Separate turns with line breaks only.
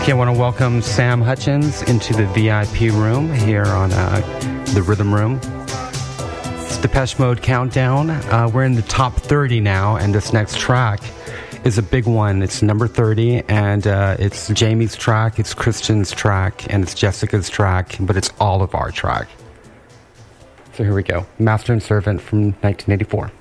Okay, I want to welcome Sam Hutchins into the VIP room here on the Rhythm Room. It's Depeche Mode Countdown. We're in the top 30 now, and this next track is a big one. It's number 30, and it's Jamie's track, it's Christian's track, and it's Jessica's track, but it's all of our track. So here we go. Master and Servant from 1984.